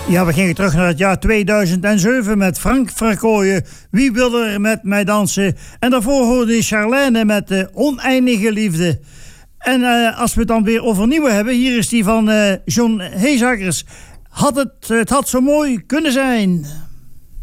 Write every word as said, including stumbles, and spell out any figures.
Ja, we gingen terug naar het jaar tweeduizend zeven met Frank Verkooyen. Wie wil er met mij dansen? En daarvoor hoorde Charlène met de Oneindige Liefde. En uh, als we het dan weer over nieuwe hebben, hier is die van uh, John Heezakers. Had het, het had zo mooi kunnen zijn.